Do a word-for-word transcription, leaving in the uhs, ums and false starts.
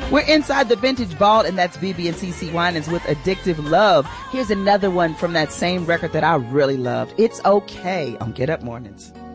We're inside the vintage vault, and that's B B and C C Winans with Addictive Love. Here's another one from that same record that I really loved. It's Okay on Get Up Mornings.